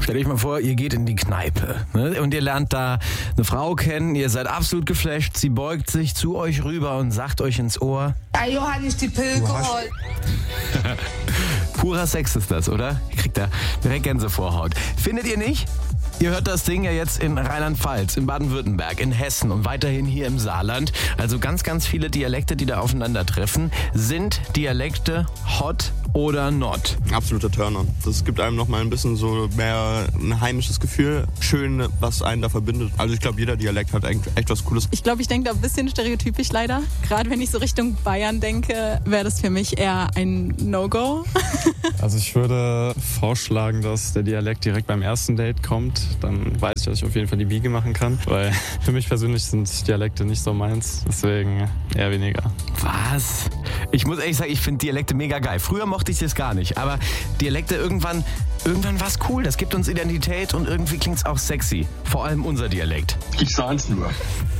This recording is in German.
Stellt euch mal vor, ihr geht in die Kneipe, ne? Und ihr lernt da eine Frau kennen, ihr seid absolut geflasht, sie beugt sich zu euch rüber und sagt euch ins Ohr: Ajo, hat ich die Pille geholt. Purer Sex ist das, oder? Ihr kriegt da direkt Gänsevorhaut. Findet ihr nicht? Ihr hört das Ding ja jetzt in Rheinland-Pfalz, in Baden-Württemberg, in Hessen und weiterhin hier im Saarland. Also ganz, ganz viele Dialekte, die da aufeinandertreffen. Sind Dialekte hot oder not? Absoluter Turner. Das gibt einem noch mal ein bisschen so mehr ein heimisches Gefühl. Schön, was einen da verbindet. Also ich glaube, jeder Dialekt hat echt was Cooles. Ich glaube, ich denke da ein bisschen stereotypisch leider. Gerade wenn ich so Richtung Bayern denke, wäre das für mich eher ein No-Go. Also ich würde vorschlagen, dass der Dialekt direkt beim ersten Date kommt. Dann weiß ich, dass ich auf jeden Fall die Biege machen kann. Weil für mich persönlich sind Dialekte nicht so meins. Deswegen eher weniger. Was? Ich muss ehrlich sagen, ich finde Dialekte mega geil. Früher mochte ich das gar nicht. Aber Dialekte irgendwann war es cool. Das gibt uns Identität und irgendwie klingt es auch sexy. Vor allem unser Dialekt. Ich sah's nur.